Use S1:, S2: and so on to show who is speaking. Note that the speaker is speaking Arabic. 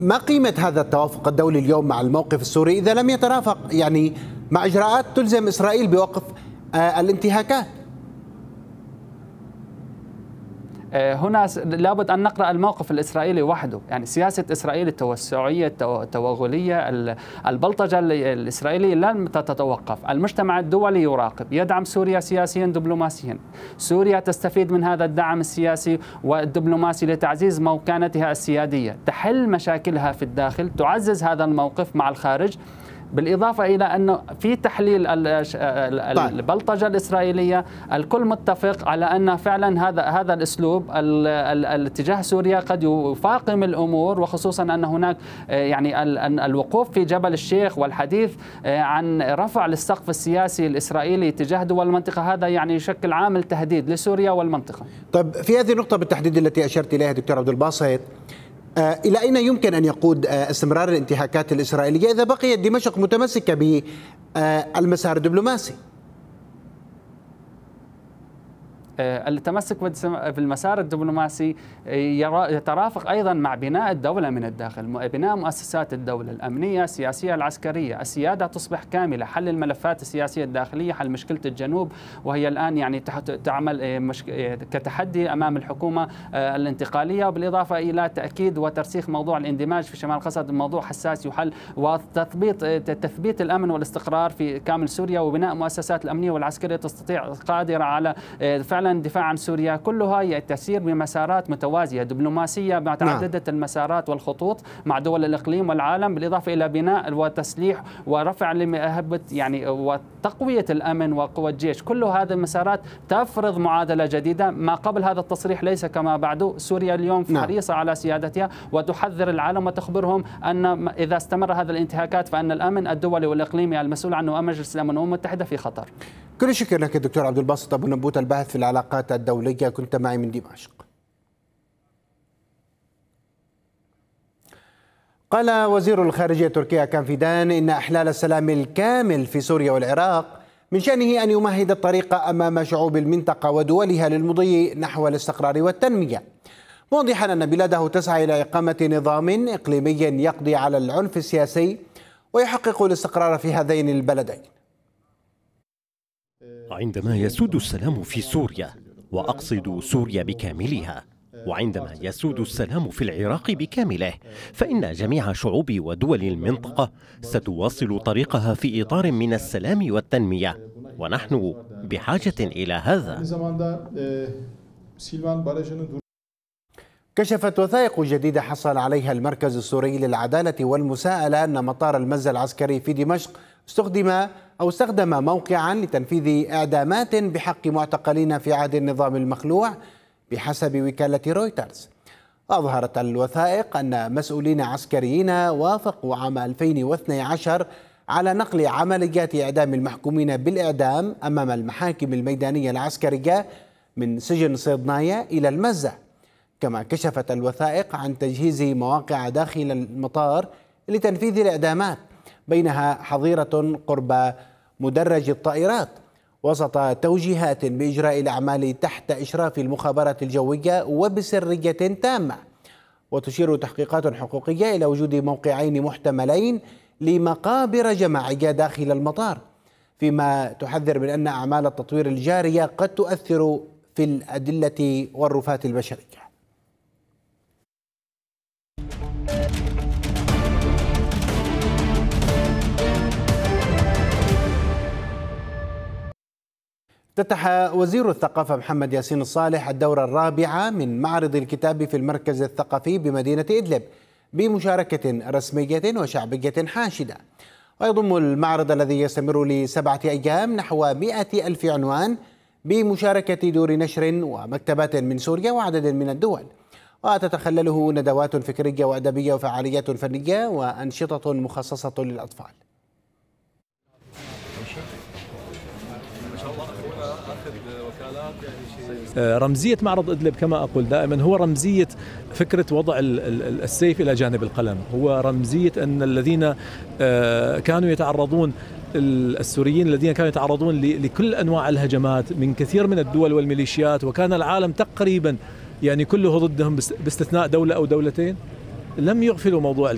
S1: ما قيمة هذا التوافق الدولي اليوم مع الموقف السوري إذا لم يترافق يعني مع إجراءات تلزم إسرائيل بوقف الانتهاكات؟
S2: هنا لابد أن نقرأ الموقف الإسرائيلي وحده. يعني سياسة إسرائيل التوسعية التوغلية البلطجة الإسرائيلية لن تتوقف. المجتمع الدولي يراقب، يدعم سوريا سياسيا دبلوماسيا. سوريا تستفيد من هذا الدعم السياسي والدبلوماسي لتعزيز مكانتها السيادية، تحل مشاكلها في الداخل، تعزز هذا الموقف مع الخارج. بالإضافة إلى أنه في تحليل البلطجة الإسرائيلية الكل متفق على أن فعلا هذا الأسلوب الاتجاه سوريا قد يفاقم الأمور، وخصوصا أن هناك يعني الوقوف في جبل الشيخ والحديث عن رفع السقف السياسي الإسرائيلي تجاه دول المنطقة، هذا يعني يشكل عامل تهديد لسوريا والمنطقة.
S1: طيب في هذه النقطة بالتحديد التي أشرت إليها دكتور عبد الباسط، إلى أين يمكن أن يقود استمرار الانتهاكات الإسرائيلية إذا بقيت دمشق متمسكة بالمسار الدبلوماسي؟
S2: التمسك بالمسار الدبلوماسي يترافق أيضا مع بناء الدولة من الداخل، بناء مؤسسات الدولة الأمنية السياسية العسكرية. السيادة تصبح كاملة، حل الملفات السياسية الداخلية، حل مشكلة الجنوب، وهي الآن يعني تعمل كتحدي أمام الحكومة الانتقالية، بالإضافة إلى تأكيد وترسيخ موضوع الاندماج في شمال قسد، موضوع حساس يحل، وتثبيت الأمن والاستقرار في كامل سوريا، وبناء مؤسسات الأمنية والعسكرية تستطيع قادرة على فعلا الدفاع عن سوريا. كلها تسير بمسارات متوازية دبلوماسية متعددة المسارات والخطوط مع دول الإقليم والعالم، بالإضافة إلى بناء وتسليح ورفع لمهبة يعني وتقوية الأمن وقوى الجيش. كل هذه المسارات تفرض معادلة جديدة، ما قبل هذا التصريح ليس كما بعده. سوريا اليوم حريصة على سيادتها وتحذر العالم وتخبرهم أن إذا استمر هذا الانتهاكات فأن الأمن الدولي والإقليمي المسؤول عنه مجلس الأمم المتحدة في خطر.
S1: كل الشكر لك دكتور عبد الباسط أبو نبوت، الباحث في العلاقات الدولية، كنت معي من دمشق. قال وزير الخارجية التركي هاكان فيدان إن إحلال السلام الكامل في سوريا والعراق من شأنه أن يمهد الطريق أمام شعوب المنطقة ودولها للمضي نحو الاستقرار والتنمية، موضحا أن بلاده تسعى إلى إقامة نظام إقليمي يقضي على العنف السياسي ويحقق الاستقرار في هذين البلدين.
S3: عندما يسود السلام في سوريا، وأقصد سوريا بكاملها، وعندما يسود السلام في العراق بكامله، فإن جميع شعوب ودول المنطقة ستواصل طريقها في إطار من السلام والتنمية، ونحن بحاجة إلى هذا.
S1: كشفت وثائق جديدة حصل عليها المركز السوري للعدالة والمساءلة أن مطار المزة العسكري في دمشق استخدم موقعا لتنفيذ إعدامات بحق معتقلين في عهد النظام المخلوع بحسب وكالة رويترز. أظهرت الوثائق أن مسؤولين عسكريين وافقوا عام 2012 على نقل عمليات إعدام المحكومين بالإعدام أمام المحاكم الميدانية العسكرية من سجن صيدنايا إلى المزة. كما كشفت الوثائق عن تجهيز مواقع داخل المطار لتنفيذ الإعدامات، بينها حظيرة قرب مدرج الطائرات، وسط توجيهات بإجراء الأعمال تحت إشراف المخابرات الجوية وبسرية تامة. وتشير تحقيقات حقوقية إلى وجود موقعين محتملين لمقابر جماعية داخل المطار، فيما تحذر من أن أعمال التطوير الجارية قد تؤثر في الأدلة والرفات البشرية. افتتح وزير الثقافة محمد ياسين الصالح الدورة الرابعة من معرض الكتاب في المركز الثقافي بمدينة إدلب بمشاركة رسمية وشعبية حاشدة. ويضم المعرض الذي يستمر ل7 أيام نحو 100,000 عنوان بمشاركة دور نشر ومكتبات من سوريا وعدد من الدول، وتتخلله ندوات فكرية وأدبية وفعاليات فنية وأنشطة مخصصة للأطفال.
S4: رمزية معرض إدلب كما أقول دائما هو رمزية فكرة وضع السيف إلى جانب القلم، هو رمزية أن الذين كانوا يتعرضون السوريين الذين كانوا يتعرضون لكل أنواع الهجمات من كثير من الدول والميليشيات، وكان العالم تقريبا يعني كله ضدهم باستثناء دولة أو دولتين، لم يغفلوا موضوع